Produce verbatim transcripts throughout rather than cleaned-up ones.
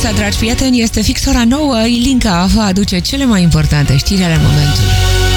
dimineața, dragi prieteni, este fix ora nouă. Ilinca vă aduce cele mai importante știri ale momentului.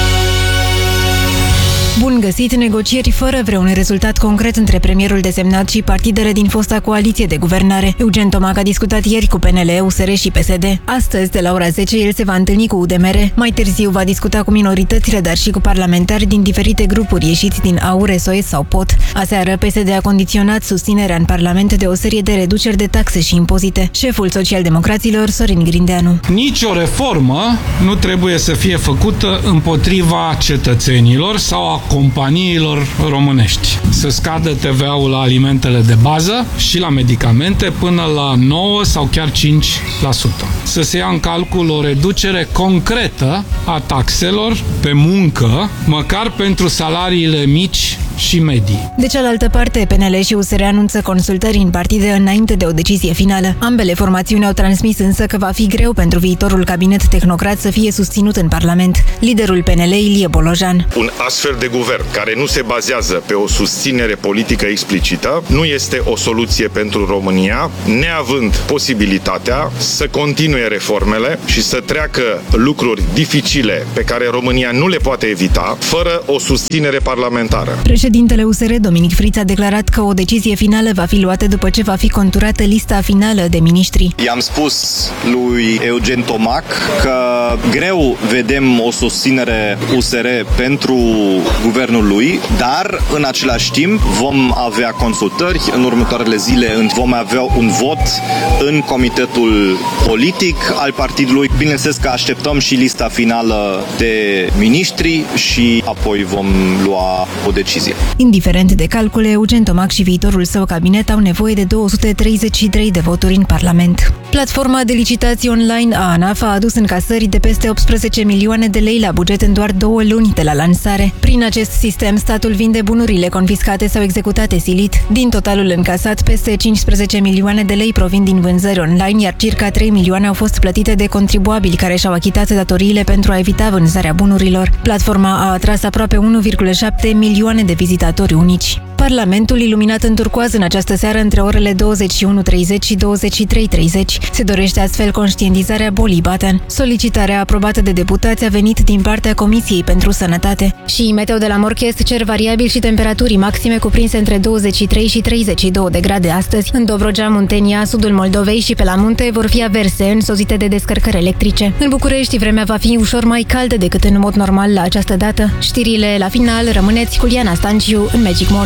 Bun găsit! Negocieri fără vreun rezultat concret între premierul desemnat și partidele din fosta coaliție de guvernare. Eugen Tomac a discutat ieri cu P N L, U S R și P S D. Astăzi, de la ora zece, el se va întâlni cu U D M R. Mai târziu va discuta cu minoritățile, dar și cu parlamentari din diferite grupuri ieșiți din A U R, S O E sau P O T. Aseară, P S D a condiționat susținerea în Parlament de o serie de reduceri de taxe și impozite. Șeful socialdemocraților, Sorin Grindeanu. Nici o reformă nu trebuie să fie făcută împotriva cetățenilor sau a companiilor românești. Să scadă T V A-ul la alimentele de bază și la medicamente până la nouă sau chiar cinci la sută. Să se ia în calcul o reducere concretă a taxelor pe muncă, măcar pentru salariile mici și medii. De cealaltă parte, P N L și U S R anunță consultări în partide înainte de o decizie finală. Ambele formațiuni au transmis însă că va fi greu pentru viitorul cabinet tehnocrat să fie susținut în Parlament. Liderul P N L, Ilie Bolojan. Un astfel de guvern care nu se bazează pe o susținere politică explicită nu este o soluție pentru România, neavând posibilitatea să continue reformele și să treacă lucruri dificile pe care România nu le poate evita fără o susținere parlamentară. Președintele U S R, Dominic Friț, a declarat că o decizie finală va fi luată după ce va fi conturată lista finală de miniștri. I-am spus lui Eugen Tomac că greu vedem o susținere U S R pentru guvernul lui, dar în același timp vom avea consultări în următoarele zile, vom avea un vot în comitetul politic al partidului. Bineînțeles că așteptăm și lista finală de miniștri și apoi vom lua o decizie. Indiferent de calcule, Eugen Tomac și viitorul său cabinet au nevoie de două sute treizeci și trei de voturi în Parlament. Platforma de licitații online a ANAF a adus încasări de peste optsprezece milioane de lei la buget în doar două luni de la lansare. Prin acest sistem, statul vinde bunurile confiscate sau executate silit. Din totalul încasat, peste cincisprezece milioane de lei provin din vânzări online, iar circa trei milioane au fost plătite de contribuabili care și-au achitat datoriile pentru a evita vânzarea bunurilor. Platforma a atras aproape unu virgulă șapte milioane de vizitatori unici. Parlamentul, iluminat în turcoaz în această seară între orele douăzeci și unu treizeci și douăzeci și trei treizeci. Se dorește astfel conștientizarea bolii Batten. Solicitarea aprobată de deputați a venit din partea Comisiei pentru Sănătate. Și meteo de la Morchest, cer variabil și temperaturi maxime cuprinse între douăzeci și trei și treizeci și două de grade astăzi. În Dobrogea, Muntenia, sudul Moldovei și pe la munte vor fi averse însozite de descărcări electrice. În București, vremea va fi ușor mai caldă decât în mod normal la această dată. Știrile la final, rămâneți cu Liana Stanciu în Magic Morning.